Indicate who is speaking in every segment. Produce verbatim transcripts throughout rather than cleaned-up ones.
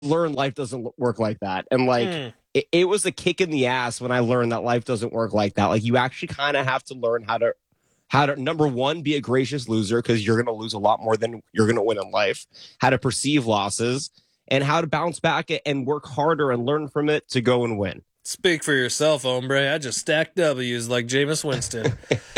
Speaker 1: learned life doesn't work like that. And like,
Speaker 2: Mm.
Speaker 1: it, it was a kick in the ass when I learned that life doesn't work like that. Like, you actually kind of have to learn how to, how to, number one, be a gracious loser, because you're going to lose a lot more than you're going to win in life, how to perceive losses, and how to bounce back and work harder and learn from it to go and win.
Speaker 2: Speak for yourself, hombre. I just stacked W's like Jameis Winston.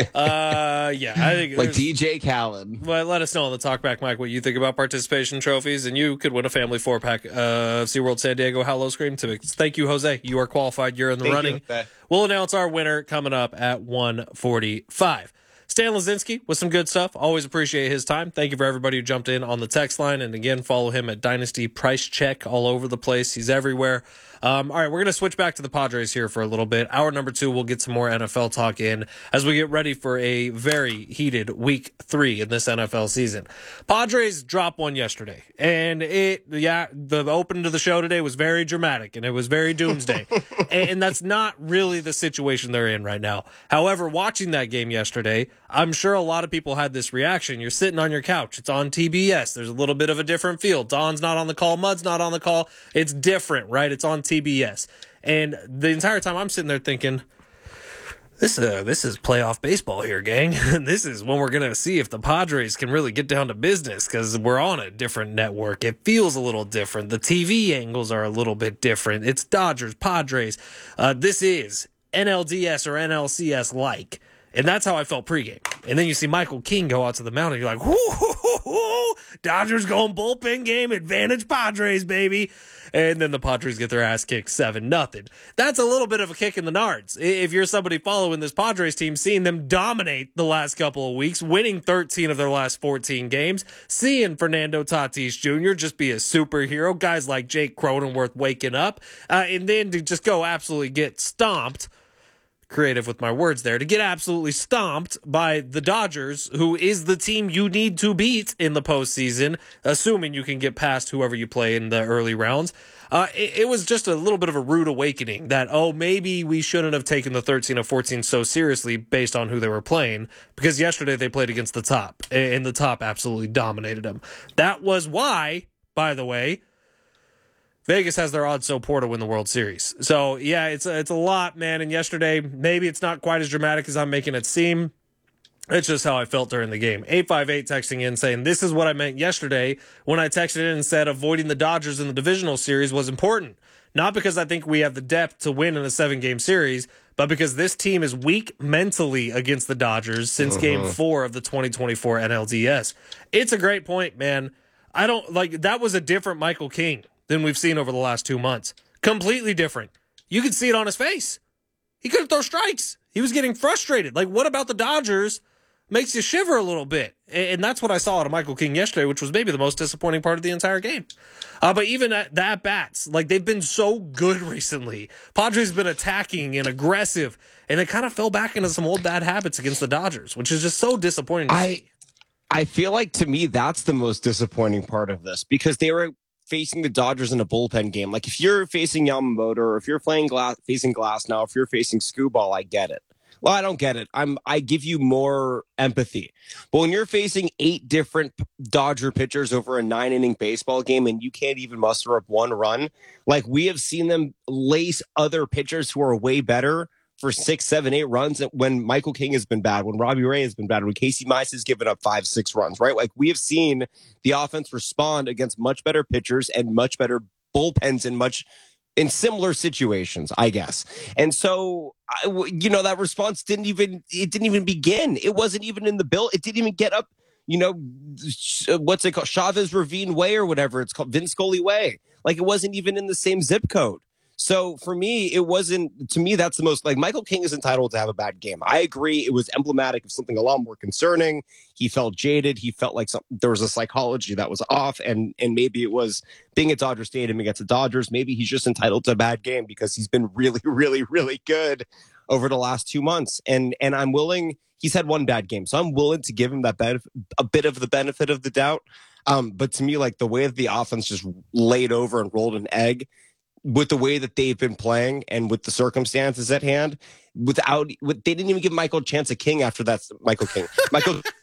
Speaker 2: uh, yeah, I think
Speaker 1: like D J Khaled.
Speaker 2: Well, let us know on the Talkback Mike what you think about participation trophies, and you could win a family four pack of SeaWorld San Diego Hallow Scream Tickets. Thank you, Jose. You are qualified. You're in the
Speaker 1: Thank
Speaker 2: running.
Speaker 1: You.
Speaker 2: We'll announce our winner coming up at one forty-five. Stan Lazinski with some good stuff. Always appreciate his time. Thank you for everybody who jumped in on the text line. And again, follow him at Dynasty Price Check all over the place. He's everywhere. Um, all right, we're going to switch back to the Padres here for a little bit. Hour number two, we'll get some more N F L talk in as we get ready for a very heated week three in this N F L season. Padres dropped one yesterday, and it, yeah, the opening to the show today was very dramatic, and it was very doomsday. and, and that's not really the situation they're in right now. However, watching that game yesterday, I'm sure a lot of people had this reaction. You're sitting on your couch. It's on T B S. There's a little bit of a different feel. Don's not on the call. Mud's not on the call. It's different, right? It's on T B S. And the entire time I'm sitting there thinking, this, uh, this is playoff baseball here, gang. This is when we're going to see if the Padres can really get down to business, because we're on a different network. It feels a little different. The T V angles are a little bit different. It's Dodgers, Padres. Uh, this is N L D S or N L C S-like. And that's how I felt pregame. And then you see Michael King go out to the mound, and you're like, whoo, hoo, hoo, hoo. Dodgers going bullpen game, advantage Padres, baby. And then the Padres get their ass kicked seven nothing. That's a little bit of a kick in the nards. If you're somebody following this Padres team, seeing them dominate the last couple of weeks, winning thirteen of their last fourteen games, seeing Fernando Tatis Junior just be a superhero, guys like Jake Cronenworth waking up, uh, and then to just go absolutely get stomped. Creative with my words there, to get absolutely stomped by the Dodgers, who is the team you need to beat in the postseason, assuming you can get past whoever you play in the early rounds. Uh, it, it was just a little bit of a rude awakening that, oh, maybe we shouldn't have taken the thirteen of fourteen so seriously based on who they were playing, because yesterday they played against the top, and the top absolutely dominated them. That was why, by the way, Vegas has their odds so poor to win the World Series. So, yeah, it's a, it's a lot, man. And yesterday, maybe it's not quite as dramatic as I'm making it seem. It's just how I felt during the game. eight five eight texting in saying, this is what I meant yesterday when I texted in and said avoiding the Dodgers in the divisional series was important. Not because I think we have the depth to win in a seven-game series, but because this team is weak mentally against the Dodgers since uh-huh. game four of the twenty twenty-four N L D S. It's a great point, man. I don't, like, that was a different Michael King than we've seen over the last two months. Completely different. You could see it on his face. He couldn't throw strikes. He was getting frustrated. Like, what about the Dodgers makes you shiver a little bit? And that's what I saw out of Michael King yesterday, which was maybe the most disappointing part of the entire game. Uh, but even at the at-bats, like, they've been so good recently. Padres been attacking and aggressive, and it kind of fell back into some old bad habits against the Dodgers, which is just so disappointing to
Speaker 1: I,
Speaker 2: see.
Speaker 1: I feel like, to me, that's the most disappointing part of this, because they were facing the Dodgers in a bullpen game. Like, if you're facing Yamamoto, or if you're playing glass, facing Glass now, if you're facing Skubal, I get it. Well, I don't get it. I'm I give you more empathy. But when you're facing eight different Dodger pitchers over a nine inning baseball game and you can't even muster up one run, like, we have seen them lace other pitchers who are way better for six, seven, eight runs when Michael King has been bad, when Robbie Ray has been bad, when Casey Mize has given up five, six runs, right? Like, we have seen the offense respond against much better pitchers and much better bullpens in much in similar situations, I guess. And so, I, you know, that response didn't even, it didn't even begin. It wasn't even in the bill. It didn't even get up, you know, what's it called? Chavez Ravine Way or whatever it's called, Vince Scully Way. Like, it wasn't even in the same zip code. So for me, it wasn't, to me, that's the most, like, Michael King is entitled to have a bad game. I agree. It was emblematic of something a lot more concerning. He felt jaded. He felt like some, there was a psychology that was off, and and maybe it was being at Dodger Stadium against the Dodgers. Maybe he's just entitled to a bad game because he's been really, really, really good over the last two months. And and I'm willing, he's had one bad game, so I'm willing to give him that benef- a bit of the benefit of the doubt. Um, but to me, like, the way that the offense just laid over and rolled an egg, with the way that they've been playing and with the circumstances at hand, without, with, they didn't even give Michael a chance at King after that. Michael King, Michael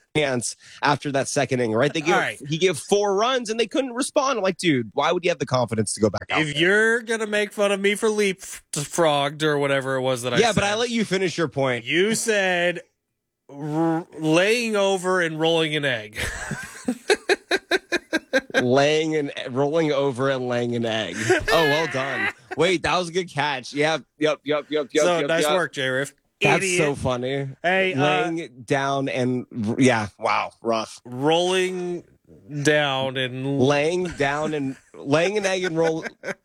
Speaker 1: chance after that second inning, right? They gave,
Speaker 2: right.
Speaker 1: He gave four runs and they couldn't respond. I'm like, dude, why would you have the confidence to go back out
Speaker 2: If
Speaker 1: there?
Speaker 2: you're going to make fun of me for leapfrogged or whatever it was that I
Speaker 1: yeah,
Speaker 2: said.
Speaker 1: but I let you finish your point.
Speaker 2: You said r- laying over and rolling an egg.
Speaker 1: laying and rolling over and laying an egg. Oh, well done. Wait, that was a good catch. Yep, yep, yep, yep, yep.
Speaker 2: So
Speaker 1: yep,
Speaker 2: nice
Speaker 1: yep.
Speaker 2: work, J-Riff.
Speaker 1: That's
Speaker 2: Idiot.
Speaker 1: so funny.
Speaker 2: Hey,
Speaker 1: laying
Speaker 2: uh,
Speaker 1: down and yeah, wow, rough.
Speaker 2: Rolling down and
Speaker 1: laying down and laying an egg and roll.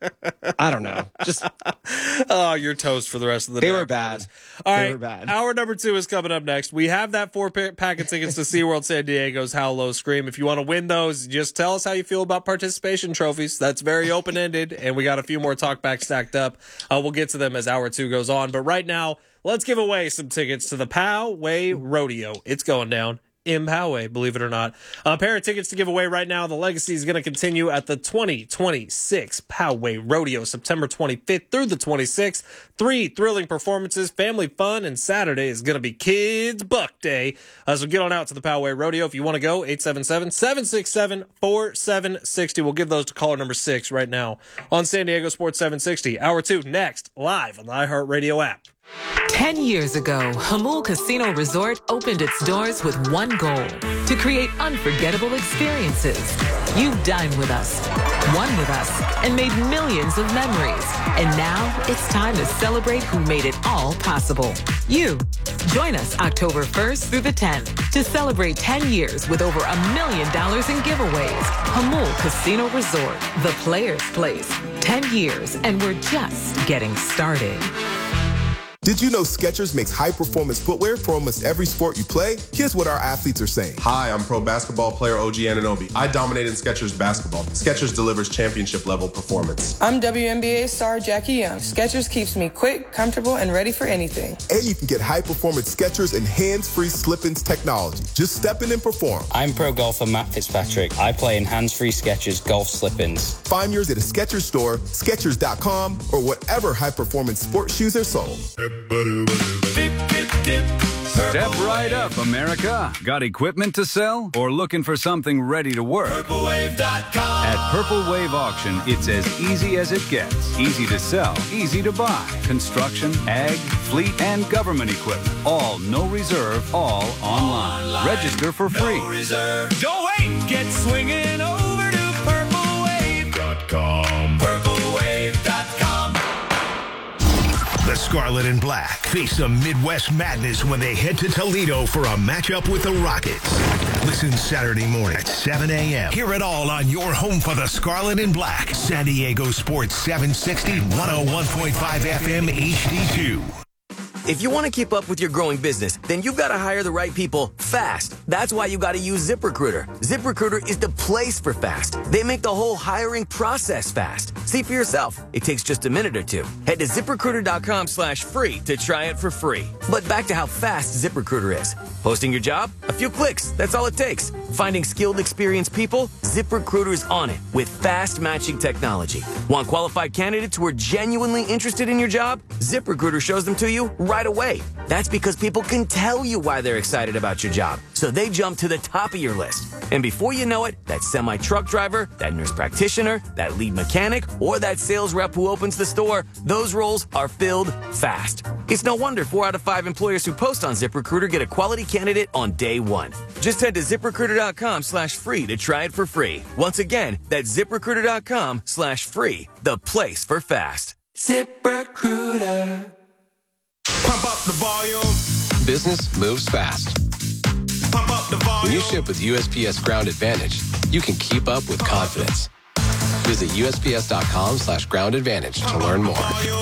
Speaker 1: I don't know. Just
Speaker 2: oh, you're toast for the rest of the
Speaker 1: they
Speaker 2: day.
Speaker 1: were bad.
Speaker 2: All
Speaker 1: they
Speaker 2: right,
Speaker 1: were bad.
Speaker 2: Hour number two is coming up next. We have that four pack of tickets to SeaWorld San Diego's Howl Low Scream. If you want to win those, just tell us how you feel about participation trophies. That's very open ended, and we got a few more talkbacks stacked up. Uh, we'll get to them as hour two goes on. But right now, let's give away some tickets to the Poway Rodeo. It's going down in Poway, believe it or not. A pair of tickets to give away right now. The legacy is going to continue at the twenty twenty-six Poway Rodeo, September twenty-fifth through the twenty-sixth. Three thrilling performances, family fun, and Saturday is going to be Kids Buck Day. Uh, so get on out to the Poway Rodeo. If you want to go, eight seven seven, seven six seven, four seven six zero. We'll give those to caller number six right now on San Diego Sports seven sixty. Hour two next, live on the iHeartRadio app.
Speaker 3: Ten years ago, Hamul Casino Resort opened its doors with one goal: to create unforgettable experiences. You've dined with us, won with us, and made millions of memories. And now it's time to celebrate who made it all possible. You. Join us October first through the tenth to celebrate ten years with over a million dollars in giveaways. Hamul Casino Resort, the players' place. ten years, and we're just getting started.
Speaker 4: Did you know Skechers makes high-performance footwear for almost every sport you play? Here's what our athletes are saying.
Speaker 5: Hi, I'm pro basketball player O G Anunoby. I dominated Skechers basketball. Skechers delivers championship-level performance.
Speaker 6: I'm W N B A star Jackie Young. Skechers keeps me quick, comfortable, and ready for anything.
Speaker 4: And you can get high-performance Skechers and hands-free slip-ins technology. Just step in and perform.
Speaker 7: I'm pro golfer Matt Fitzpatrick. I play in hands-free Skechers golf slip-ins.
Speaker 4: Find yours at a Skechers store, Skechers dot com, or whatever high-performance sports shoes are sold.
Speaker 8: Step right up, America. Got equipment to sell or looking for something ready to work? Purple Wave dot com. At Purple Wave Auction, it's as easy as it gets. Easy to sell, easy to buy. Construction, ag, fleet, and government equipment. All no reserve, all online. online. Register for free. No reserve. Don't wait. Get swinging over to purple wave dot com. purple wave dot com.
Speaker 9: The Scarlet and Black face some Midwest madness when they head to Toledo for a matchup with the Rockets. Listen Saturday morning at seven a.m. Hear it all on your home for the Scarlet and Black. San Diego Sports seven sixty, one oh one point five F M H D two.
Speaker 10: If you want to keep up with your growing business, then you've got to hire the right people fast. That's why you got to use ZipRecruiter. ZipRecruiter is the place for fast. They make the whole hiring process fast. See for yourself. It takes just a minute or two. Head to ZipRecruiter.com slash free to try it for free. But back to how fast ZipRecruiter is. Posting your job? A few clicks. That's all it takes. Finding skilled, experienced people? ZipRecruiter is on it with fast matching technology. Want qualified candidates who are genuinely interested in your job? ZipRecruiter shows them to you right away. That's because people can tell you why they're excited about your job. So they jump to the top of your list. And before you know it, that semi-truck driver, that nurse practitioner, that lead mechanic, or that sales rep who opens the store, those roles are filled fast. It's no wonder four out of five employers who post on ZipRecruiter get a quality candidate on day one. Just head to ZipRecruiter.com slash free to try it for free. Once again, that's ZipRecruiter.com slash free, the place for fast. ZipRecruiter.
Speaker 9: Pump up the volume.
Speaker 11: Business moves fast.
Speaker 9: Pump up the volume.
Speaker 11: When you ship with U S P S Ground Advantage, you can keep up with confidence. Visit U S P S dot com slash ground advantage to learn more.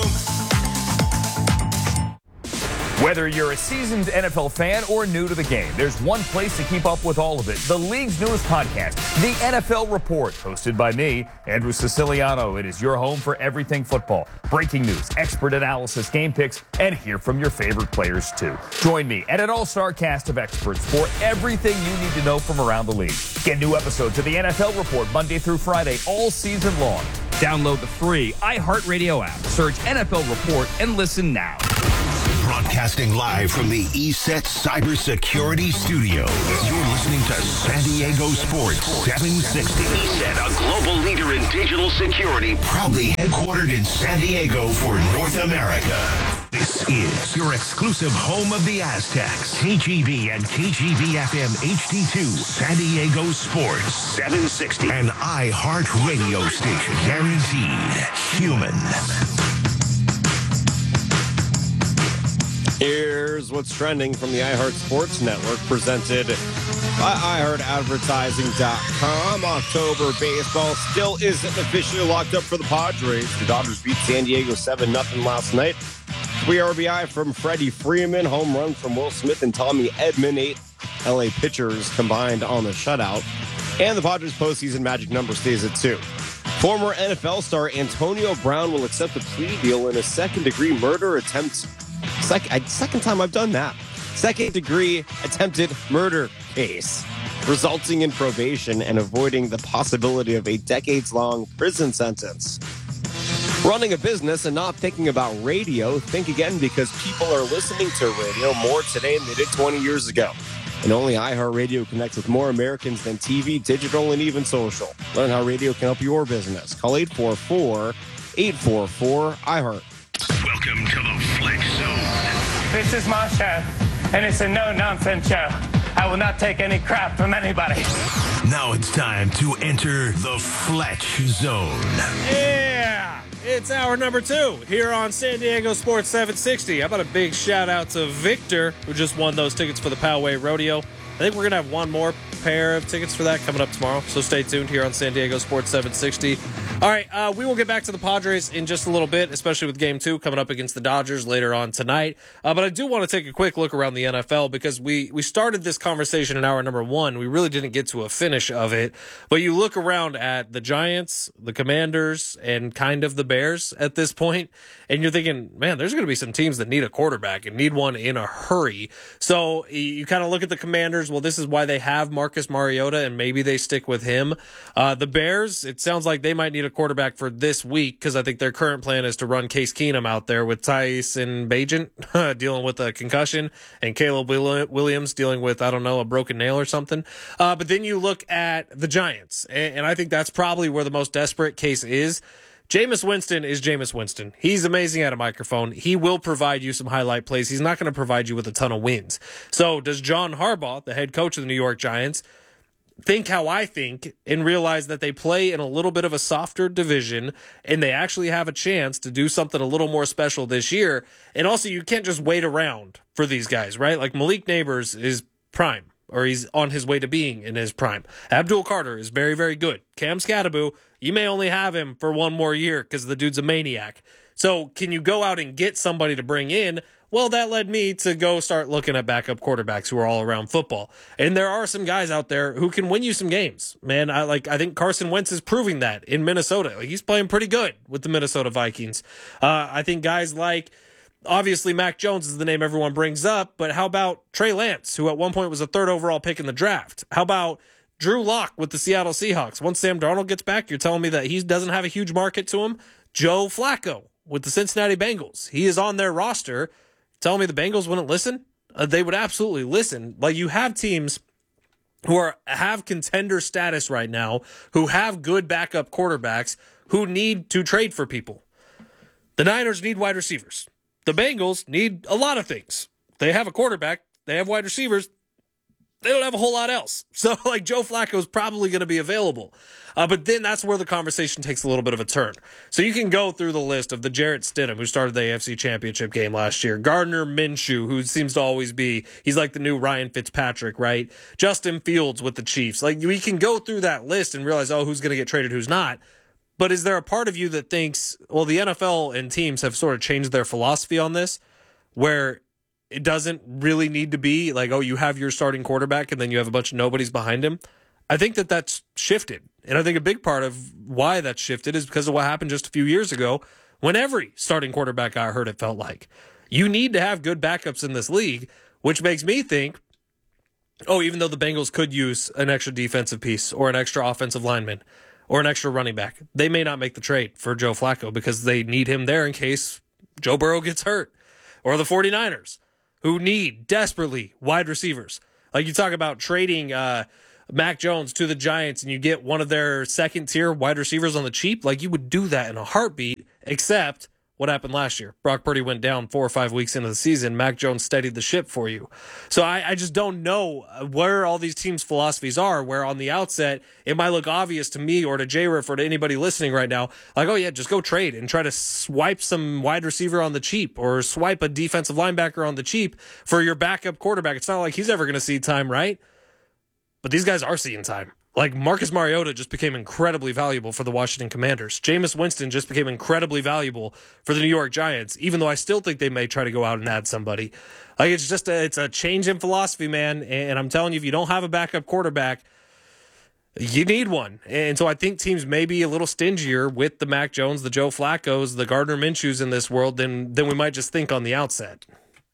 Speaker 12: Whether you're a seasoned N F L fan or new to the game, there's one place to keep up with all of it. The league's newest podcast, The N F L Report, hosted by me, Andrew Siciliano. It is your home for everything football. Breaking news, expert analysis, game picks, and hear from your favorite players, too. Join me and an all-star cast of experts for everything you need to know from around the league. Get new episodes of The N F L Report Monday through Friday all season long. Download the free iHeartRadio app. Search N F L Report and listen now.
Speaker 9: Broadcasting live from the E S E T Cybersecurity Studios. You're listening to San Diego Sports seven sixty.
Speaker 13: E S E T, a global leader in digital security.
Speaker 9: Proudly headquartered in San Diego for North America. This is your exclusive home of the Aztecs. K G B and K G B F M H D two, San Diego Sports
Speaker 13: seven sixty.
Speaker 9: An iHeart radio station. Guaranteed human.
Speaker 1: Here's what's trending from the iHeart Sports Network, presented by i heart advertising dot com. October baseball still isn't officially locked up for the Padres. The Dodgers beat San Diego seven nothing last night. Three R B I from Freddie Freeman, home run from Will Smith and Tommy Edman. Eight L A pitchers combined on the shutout. And the Padres postseason magic number stays at two. Former N F L star Antonio Brown will accept a plea deal in a second-degree murder attempt. Second, second time I've done that. Second-degree attempted murder case, resulting in probation and avoiding the possibility of a decades-long prison sentence. Running a business and not thinking about radio? Think again, because people are listening to radio more today than they did twenty years ago. And only iHeartRadio connects with more Americans than T V, digital, and even social. Learn how radio can help your business. Call eight four four, eight four four, iHeart.
Speaker 9: Welcome to the Flex Zone.
Speaker 14: This is my show, and it's a no-nonsense show. I will not take any crap from anybody.
Speaker 9: Now it's time to enter the Fletch Zone.
Speaker 2: Yeah, it's hour number two here on San Diego Sports seven sixty. How about a big shout out to Victor, who just won those tickets for the Poway Rodeo. I think we're going to have one more pair of tickets for that coming up tomorrow, so stay tuned here on San Diego Sports seven sixty. All right, uh, we will get back to the Padres in just a little bit, especially with Game two coming up against the Dodgers later on tonight. Uh, but I do want to take a quick look around the N F L because we, we started this conversation in hour number one. We really didn't get to a finish of it. But you look around at the Giants, the Commanders, and kind of the Bears at this point, and you're thinking, man, there's going to be some teams that need a quarterback and need one in a hurry. So you kind of look at the Commanders. Well, this is why they have Marcus Mariota, and maybe they stick with him. Uh, the Bears, it sounds like they might need a quarterback for this week because I think their current plan is to run Case Keenum out there with Tyson Bagent dealing with a concussion and Caleb Williams dealing with, I don't know, a broken nail or something. Uh, but then you look at the Giants, and, and I think that's probably where the most desperate case is. Jameis Winston is Jameis Winston. He's amazing at a microphone. He will provide you some highlight plays. He's not going to provide you with a ton of wins. So does John Harbaugh, the head coach of the New York Giants, think how I think and realize that they play in a little bit of a softer division and they actually have a chance to do something a little more special this year? And also, you can't just wait around for these guys, right? Like Malik Neighbors is prime, or he's on his way to being in his prime. Abdul Carter is very, very good. Cam Scatterbo, you may only have him for one more year because the dude's a maniac. So can you go out and get somebody to bring in? Well, that led me to go start looking at backup quarterbacks who are all around football. And there are some guys out there who can win you some games. Man, I like I think Carson Wentz is proving that in Minnesota. He's playing pretty good with the Minnesota Vikings. Uh, I think guys like, obviously, Mac Jones is the name everyone brings up, but how about Trey Lance, who at one point was a third overall pick in the draft? How about Drew Lock with the Seattle Seahawks? Once Sam Darnold gets back, you're telling me that he doesn't have a huge market to him? Joe Flacco with the Cincinnati Bengals. He is on their roster. Telling me the Bengals wouldn't listen? Uh, they would absolutely listen. Like, you have teams who are have contender status right now, who have good backup quarterbacks, who need to trade for people. The Niners need wide receivers. The Bengals need a lot of things. They have a quarterback. They have wide receivers. They don't have a whole lot else. So, like, Joe Flacco is probably going to be available. Uh, but then that's where the conversation takes a little bit of a turn. So you can go through the list of the Jarrett Stidham, who started the A F C Championship game last year. Gardner Minshew, who seems to always be, he's like the new Ryan Fitzpatrick, right? Justin Fields with the Chiefs. Like, we can go through that list and realize, oh, who's going to get traded, who's not. But is there a part of you that thinks, well, the N F L and teams have sort of changed their philosophy on this, where it doesn't really need to be like, oh, you have your starting quarterback and then you have a bunch of nobodies behind him? I think that that's shifted. And I think a big part of why that's shifted is because of what happened just a few years ago when every starting quarterback got hurt, it felt like. You need to have good backups in this league, which makes me think, oh, even though the Bengals could use an extra defensive piece or an extra offensive lineman or an extra running back, they may not make the trade for Joe Flacco because they need him there in case Joe Burrow gets hurt. or the 49ers, who need desperately wide receivers. Like you talk about trading uh, Mac Jones to the Giants and you get one of their second tier wide receivers on the cheap. Like you would do that in a heartbeat, except what happened last year. Brock Purdy went down four or five weeks into the season. Mac Jones steadied the ship for you. So I, I just don't know where all these teams' philosophies are, where on the outset, it might look obvious to me or to J-Riff or to anybody listening right now, like, oh yeah, just go trade and try to swipe some wide receiver on the cheap or swipe a defensive linebacker on the cheap for your backup quarterback. It's not like he's ever going to see time, right? But these guys are seeing time. Like, Marcus Mariota just became incredibly valuable for the Washington Commanders. Jameis Winston just became incredibly valuable for the New York Giants, even though I still think they may try to go out and add somebody. Like, it's just a, it's a change in philosophy, man. And I'm telling you, if you don't have a backup quarterback, you need one. And so I think teams may be a little stingier with the Mac Jones, the Joe Flacco's, the Gardner Minshew's in this world than, than we might just think on the outset.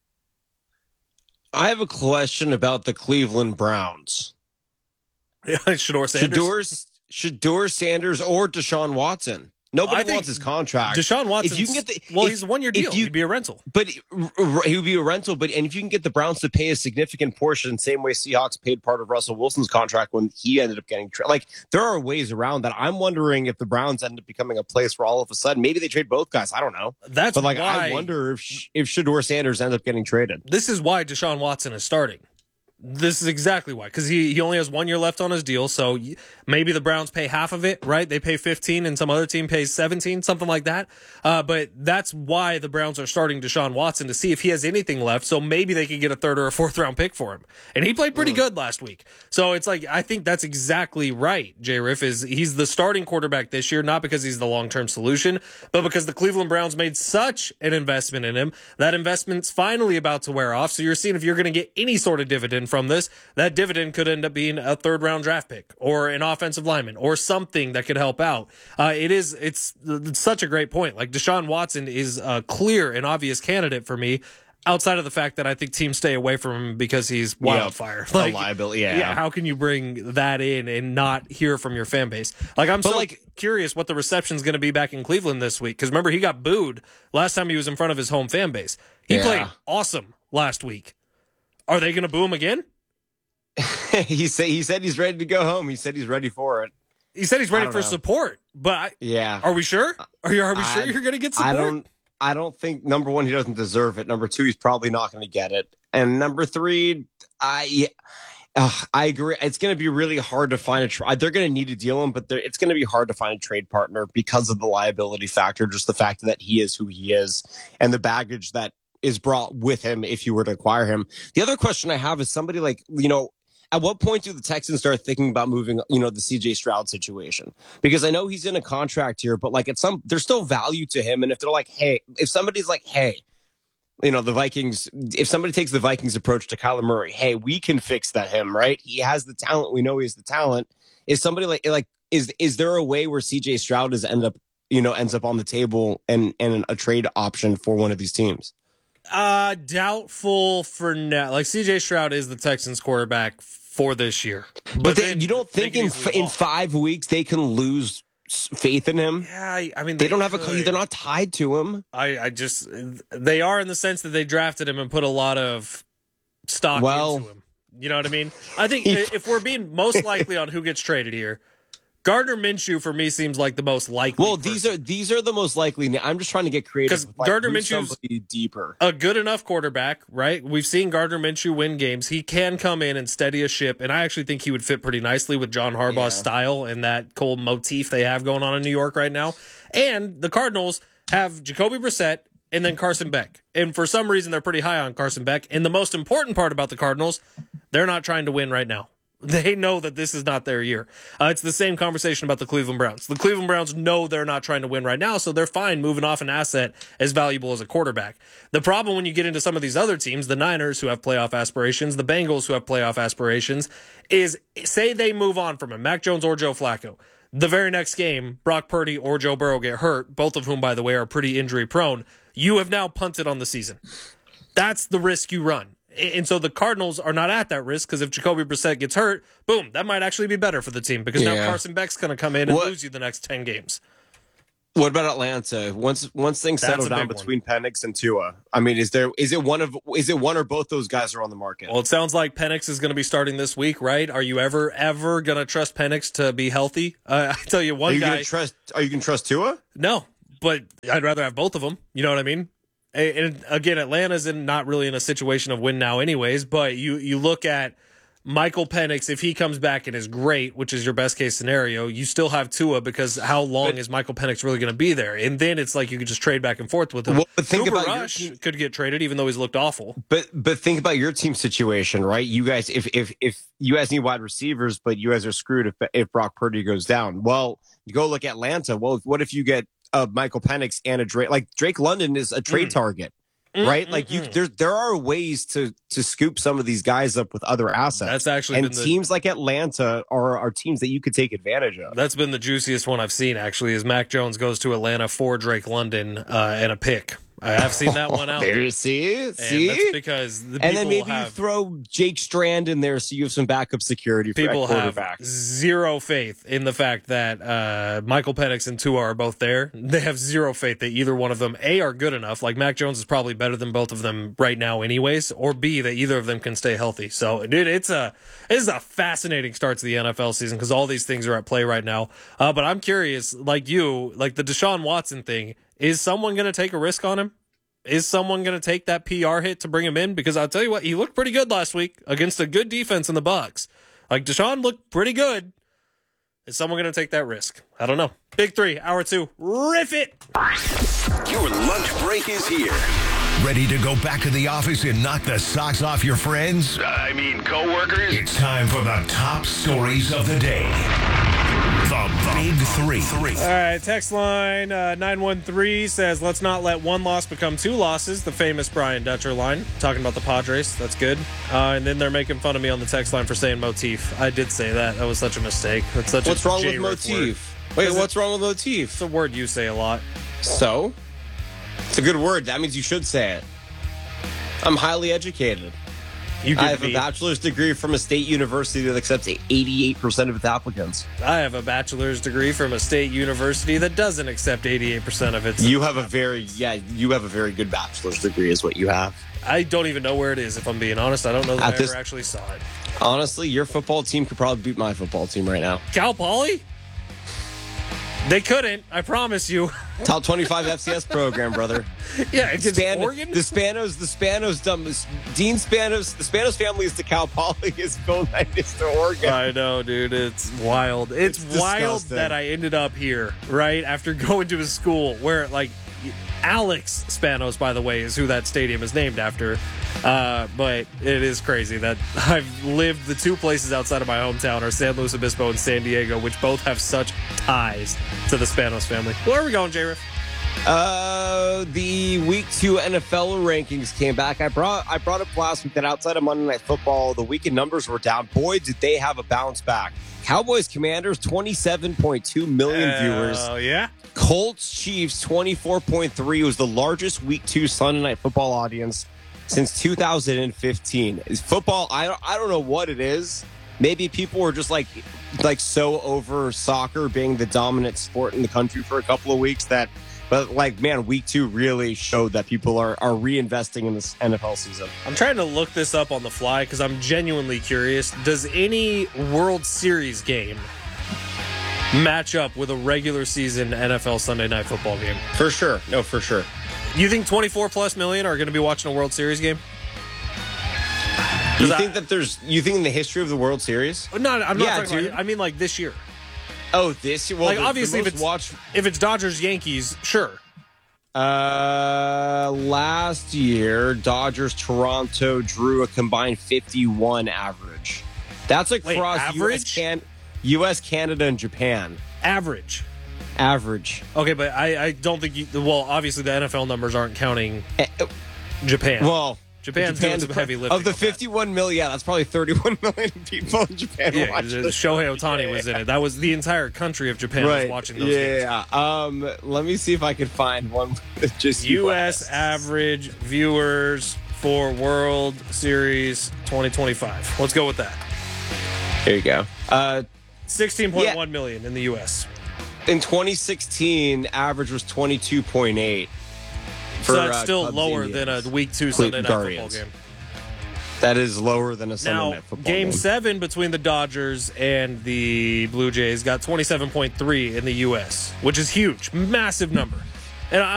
Speaker 1: I have a question about the Cleveland Browns.
Speaker 2: Shedeur Sanders.
Speaker 1: Shedeur, Shedeur Sanders or Deshaun Watson. Nobody wants his contract.
Speaker 2: Deshaun Watson.
Speaker 1: If you can get the,
Speaker 2: well,
Speaker 1: if,
Speaker 2: he's a one-year deal.
Speaker 1: You,
Speaker 2: He'd be a rental.
Speaker 1: But he would be a rental. But and if you can get the Browns to pay a significant portion, same way Seahawks paid part of Russell Wilson's contract when he ended up getting tra- like there are ways around that. I'm wondering if the Browns end up becoming a place where all of a sudden maybe they trade both guys. I don't know.
Speaker 2: That's
Speaker 1: but like
Speaker 2: why,
Speaker 1: I wonder if if Shedeur Sanders ends up getting traded.
Speaker 2: This is why Deshaun Watson is starting. This is exactly why, because he, he only has one year left on his deal, so maybe the Browns pay half of it, right? They pay fifteen and some other team pays seventeen, something like that. Uh, but that's why the Browns are starting Deshaun Watson, to see if he has anything left, so maybe they could get a third or a fourth round pick for him. And he played pretty mm. good last week. So it's like, I think that's exactly right, J-Riff, is he's the starting quarterback this year, not because he's the long-term solution, but because the Cleveland Browns made such an investment in him. That investment's finally about to wear off, so you're seeing if you're going to get any sort of dividend from this, that dividend could end up being a third round draft pick or an offensive lineman or something that could help out. Uh, it is, it's, it's such a great point. Like Deshaun Watson is a clear and obvious candidate for me, outside of the fact that I think teams stay away from him because he's wildfire.
Speaker 1: Yep.
Speaker 2: Like,
Speaker 1: a liability, yeah.
Speaker 2: yeah. How can you bring that in and not hear from your fan base? Like, I'm but so like, curious what the reception's going to be back in Cleveland this week. Because remember, he got booed last time he was in front of his home fan base. He yeah. played awesome last week. Are they going to boo him again?
Speaker 1: he said he said he's ready to go home. He said he's ready for it.
Speaker 2: He said he's ready for
Speaker 1: know.
Speaker 2: support. But I,
Speaker 1: yeah,
Speaker 2: are we sure? Are you? Are we
Speaker 1: I,
Speaker 2: sure you're going to get support?
Speaker 1: I don't. I don't think number one, he doesn't deserve it. Number two, he's probably not going to get it. And number three, I uh, I agree. It's going to be really hard to find a trade. They're going to need to deal him, but it's going to be hard to find a trade partner because of the liability factor, just the fact that he is who he is, and the baggage that is brought with him if you were to acquire him. The other question I have is somebody like, you know, at what point do the Texans start thinking about moving, you know, the C J Stroud situation? Because I know he's in a contract here, but like at some, there's still value to him. And if they're like, hey, if somebody's like, hey, you know, the Vikings, if somebody takes the Vikings approach to Kyler Murray, hey, we can fix that him, right? He has the talent. We know he has the talent. Is somebody like, like, is, is there a way where C J Stroud is end up, you know, ends up on the table and, and a trade option for one of these teams?
Speaker 2: Uh, doubtful for now. Like C J Stroud is the Texans quarterback for this year.
Speaker 1: But, but they, you don't think in in five weeks they can lose faith in him?
Speaker 2: Yeah, I, I mean
Speaker 1: they,
Speaker 2: they
Speaker 1: don't have
Speaker 2: could.
Speaker 1: a. They're not tied to him.
Speaker 2: I, I just they are in the sense that they drafted him and put a lot of stock
Speaker 1: well,
Speaker 2: into him. You know what I mean? I think if we're being most likely on who gets traded here, Gardner Minshew for me seems like the most likely.
Speaker 1: Well,
Speaker 2: person.
Speaker 1: these are these are the most likely. I'm just trying to get creative
Speaker 2: because
Speaker 1: like,
Speaker 2: Gardner Minshew's
Speaker 1: deeper,
Speaker 2: a good enough quarterback, right? We've seen Gardner Minshew win games. He can come in and steady a ship, and I actually think he would fit pretty nicely with John Harbaugh's yeah. style and that whole motif they have going on in New York right now. And the Cardinals have Jacoby Brissett and then Carson Beck, and for some reason they're pretty high on Carson Beck. And the most important part about the Cardinals, they're not trying to win right now. They know that this is not their year. Uh, it's the same conversation about the Cleveland Browns. The Cleveland Browns know they're not trying to win right now, so they're fine moving off an asset as valuable as a quarterback. The problem when you get into some of these other teams, the Niners who have playoff aspirations, the Bengals who have playoff aspirations, is say they move on from him, Mac Jones or Joe Flacco. The very next game, Brock Purdy or Joe Burrow get hurt, both of whom, by the way, are pretty injury prone. You have now punted on the season. That's the risk you run. And so the Cardinals are not at that risk because if Jacoby Brissett gets hurt, boom, that might actually be better for the team because
Speaker 1: yeah.
Speaker 2: now Carson Beck's going to come in and
Speaker 1: what?
Speaker 2: lose you the next ten games.
Speaker 1: What about Atlanta? Once once things
Speaker 2: That's
Speaker 1: settle
Speaker 2: a
Speaker 1: down
Speaker 2: big
Speaker 1: between Penix and Tua, I mean, is there is it one of is it one or both those guys are on the market?
Speaker 2: Well, it sounds like Penix is going to be starting this week, right? Are you ever ever going to trust Penix to be healthy? Uh, I tell you, one
Speaker 1: are you
Speaker 2: guy.
Speaker 1: Gonna trust, are you going to trust Tua?
Speaker 2: No, but I'd rather have both of them. You know what I mean? And, and again, Atlanta's in not really in a situation of win now, anyways. But you you look at Michael Penix, if he comes back and is great, which is your best case scenario, you still have Tua because how long but, is Michael Penix really going to be there? And then it's like you could just trade back and forth with him.
Speaker 1: Well, but think
Speaker 2: Cooper
Speaker 1: about
Speaker 2: Rush
Speaker 1: your team.
Speaker 2: Could get traded even though he's looked awful.
Speaker 1: But but think about your team situation, right? You guys, if if if you guys need wide receivers, but you guys are screwed if if Brock Purdy goes down. Well, you go look at Atlanta. Well, what if you get uh, Michael Penix and a Drake? Like Drake London is a trade mm. target. Right, mm, like mm, you,
Speaker 2: mm.
Speaker 1: there there are ways to to scoop some of these guys up with other assets.
Speaker 2: That's actually
Speaker 1: and
Speaker 2: been the,
Speaker 1: teams like Atlanta are are teams that you could take advantage of.
Speaker 2: That's been the juiciest one I've seen. Actually, is Mac Jones goes to Atlanta for Drake London uh, and a pick. I have seen that one out.
Speaker 1: There you see,
Speaker 2: and
Speaker 1: see,
Speaker 2: that's because the people
Speaker 1: and then maybe
Speaker 2: have,
Speaker 1: you throw Jake Strand in there so you have some backup security. For
Speaker 2: people have
Speaker 1: quarterback.
Speaker 2: zero faith in the fact that uh, Michael Penix and Tua are both there. They have zero faith that either one of them A are good enough. Like Mac Jones is probably better than both of them right now, anyways. Or B that either of them can stay healthy. So, dude, it's a it's a fascinating start to the N F L season because all these things are at play right now. Uh, but I'm curious, like you, like the Deshaun Watson thing. Is someone going to take a risk on him? Is someone going to take that P R hit to bring him in? Because I'll tell you what, he looked pretty good last week against a good defense in the Bucs. Like, Deshaun looked pretty good. Is someone going to take that risk? I don't know. Big three, hour two. Riff it!
Speaker 13: Your lunch break is here.
Speaker 9: Ready to go back to the office and knock the socks off your friends?
Speaker 13: I mean, coworkers?
Speaker 9: It's time for the top stories of the day. The Big Three.
Speaker 2: All right, text line uh, nine one three says, let's not let one loss become two losses. The famous Brian Dutcher line, talking about the Padres. That's good. Uh, and then they're making fun of me on the text line for saying motif. I did say that. That was such a mistake. That's such
Speaker 1: what's
Speaker 2: a
Speaker 1: wrong with
Speaker 2: J-riff
Speaker 1: motif?
Speaker 2: Word.
Speaker 1: Wait, what's it, wrong with motif?
Speaker 2: It's a word you say a lot.
Speaker 1: So? It's a good word. That means you should say it. I'm highly educated.
Speaker 2: You
Speaker 1: I have
Speaker 2: me.
Speaker 1: a bachelor's degree from a state university that accepts eighty-eight percent of its applicants.
Speaker 2: I have a bachelor's degree from a state university that doesn't accept eighty-eight percent of its.
Speaker 1: You have a very, yeah, you have a very good bachelor's degree is what you have.
Speaker 2: I don't even know where it is, if I'm being honest. I don't know that
Speaker 1: At
Speaker 2: I
Speaker 1: this,
Speaker 2: ever actually saw it.
Speaker 1: Honestly, your football team could probably beat my football team right now.
Speaker 2: Cal Poly? They couldn't, I promise you.
Speaker 1: Top twenty-five F C S program, brother.
Speaker 2: Yeah, it's
Speaker 1: Span-
Speaker 2: Oregon?
Speaker 1: The Spanos, the Spanos, dumb, Dean Spanos, the Spanos family is to Cal Poly, is Phil Knight is to Oregon.
Speaker 2: I know, dude. It's wild. It's, it's wild disgusting. That I ended up here, right? After going to a school where, like, Alex Spanos, by the way, is who that stadium is named after. Uh, but it is crazy that I've lived the two places outside of my hometown are San Luis Obispo and San Diego, which both have such ties to the Spanos family. Where are we going, J-Riff?
Speaker 1: Uh, the week two N F L rankings came back. I brought I brought up last week that outside of Monday Night Football, the weekend numbers were down. Boy, did they have a bounce back. Cowboys Commanders, twenty-seven point two million viewers.
Speaker 2: Oh, uh, yeah.
Speaker 1: Colts Chiefs, twenty-four point three was the largest week two Sunday Night Football audience since two thousand fifteen. Is football, I don't, I don't know what it is. Maybe people were just like like so over soccer being the dominant sport in the country for a couple of weeks that, but like, man, week two really showed that people are, are reinvesting in this N F L season.
Speaker 2: I'm trying to look this up on the fly because I'm genuinely curious. Does any World Series game match up with a regular season N F L Sunday Night Football game?
Speaker 1: For sure. No, for sure.
Speaker 2: You think twenty-four plus million are going to be watching a World Series game?
Speaker 1: You think I, that there's, you think in the history of the World Series?
Speaker 2: No, I'm not
Speaker 1: yeah,
Speaker 2: talking
Speaker 1: dude.
Speaker 2: about, I mean like this year.
Speaker 1: Oh, this year? Well,
Speaker 2: like
Speaker 1: the,
Speaker 2: obviously
Speaker 1: the
Speaker 2: if it's
Speaker 1: watch...
Speaker 2: if it's Dodgers Yankees, sure.
Speaker 1: Uh, last year, Dodgers Toronto drew a combined fifty-one average. That's across
Speaker 2: Wait,
Speaker 1: U S, Can- U S, Canada, and Japan.
Speaker 2: Average.
Speaker 1: Average.
Speaker 2: Okay, but I, I don't think you, well, obviously the N F L numbers aren't counting Japan.
Speaker 1: Well,
Speaker 2: Japan's
Speaker 1: Japan
Speaker 2: doing some heavy lifting.
Speaker 1: Of the fifty-one million, yeah, that's probably thirty-one million people in Japan.
Speaker 2: Yeah,
Speaker 1: watching
Speaker 2: Shohei Ohtani yeah. was in it. That was the entire country of Japan
Speaker 1: right.
Speaker 2: was watching those
Speaker 1: yeah,
Speaker 2: games.
Speaker 1: Yeah, um, let me see if I can find one. Just
Speaker 2: U S average viewers for World Series twenty twenty-five. Let's go with that.
Speaker 1: Here you go. Uh,
Speaker 2: sixteen point one yeah. million in the U S.
Speaker 1: In twenty sixteen, average was twenty-two point eight.
Speaker 2: So that's uh, still Cubs lower Indians. than a week two Sunday night
Speaker 1: Guardians.
Speaker 2: football game.
Speaker 1: That is lower than a Sunday
Speaker 2: now,
Speaker 1: night football
Speaker 2: game
Speaker 1: game.
Speaker 2: seven between the Dodgers and the Blue Jays got twenty-seven point three in the U S, which is huge. Massive number. And I'm